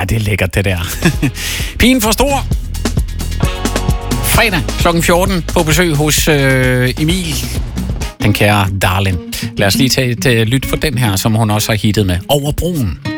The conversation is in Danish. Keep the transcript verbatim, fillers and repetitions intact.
Ah, det er lækkert, det der. Pigen for stor. Fredag klokken fjorten på besøg hos øh, Emil, den kære darling. Lad os lige tage et øh, lyt for den her, som hun også har hittet med Over broen.